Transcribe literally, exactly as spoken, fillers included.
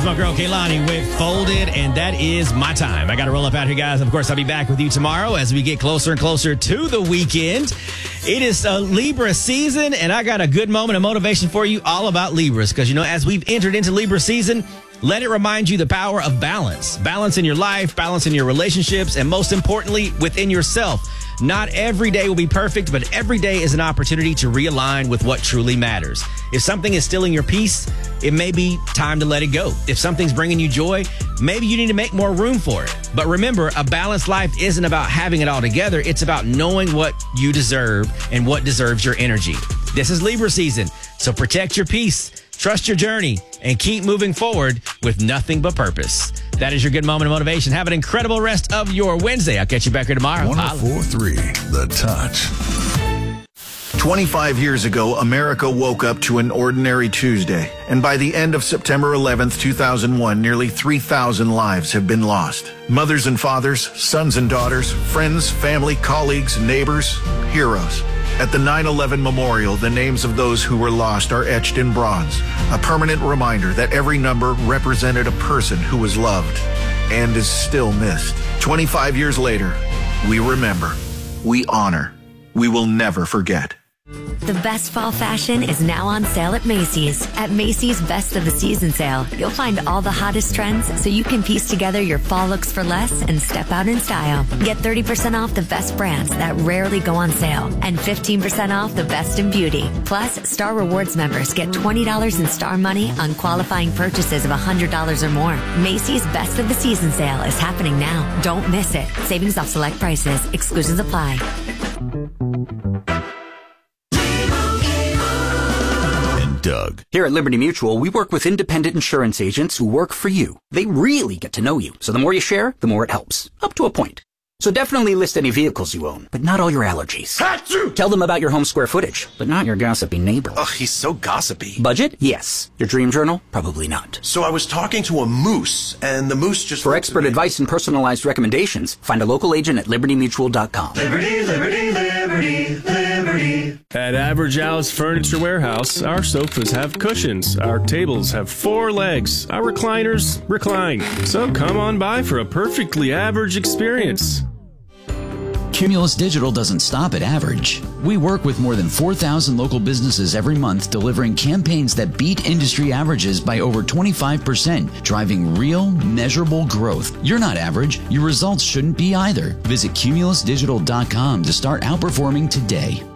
There's my girl Kaylani with Folded, and that is my time. I got to roll up out here, guys. Of course, I'll be back with you tomorrow as we get closer and closer to the weekend. It is a Libra season, and I got a good moment of motivation for you all about Libras. Because, you know, as we've entered into Libra season, let it remind you the power of balance. Balance in your life, balance in your relationships, and most importantly, within yourself. Not every day will be perfect, but every day is an opportunity to realign with what truly matters. If something is stealing your peace, it may be time to let it go. If something's bringing you joy, maybe you need to make more room for it. But remember, a balanced life isn't about having it all together. It's about knowing what you deserve and what deserves your energy. This is Libra season, so protect your peace, trust your journey, and keep moving forward with nothing but purpose. That is your good moment of motivation. Have an incredible rest of your Wednesday. I'll catch you back here tomorrow. one oh four point three The Touch. twenty-five years ago, America woke up to an ordinary Tuesday. And by the end of September eleventh, two thousand one, nearly three thousand lives have been lost. Mothers and fathers, sons and daughters, friends, family, colleagues, neighbors, heroes. At the nine eleven Memorial, the names of those who were lost are etched in bronze, a permanent reminder that every number represented a person who was loved and is still missed. twenty-five years later, we remember, we honor, we will never forget. The best fall fashion is now on sale at Macy's. At Macy's Best of the Season sale, you'll find all the hottest trends so you can piece together your fall looks for less and step out in style. Get thirty percent off the best brands that rarely go on sale and fifteen percent off the best in beauty. Plus, Star Rewards members get twenty dollars in Star Money on qualifying purchases of one hundred dollars or more. Macy's Best of the Season sale is happening now. Don't miss it. Savings off select prices. Exclusions apply. Doug. Here at Liberty Mutual, we work with independent insurance agents who work for you. They really get to know you, so the more you share, the more it helps. Up to a point. So definitely list any vehicles you own, but not all your allergies. Achoo! Tell them about your home square footage, but not your gossipy neighbor. Ugh, he's so gossipy. Budget? Yes. Your dream journal? Probably not. So I was talking to a moose, and the moose just... For expert advice and personalized recommendations, find a local agent at liberty mutual dot com. Liberty, liberty, liberty, liberty. At Average Al's Furniture Warehouse, our sofas have cushions, our tables have four legs, our recliners recline. So come on by for a perfectly average experience. Cumulus Digital doesn't stop at average. We work with more than four thousand local businesses every month, delivering campaigns that beat industry averages by over twenty-five percent, driving real, measurable growth. You're not average. Your results shouldn't be either. Visit cumulus digital dot com to start outperforming today.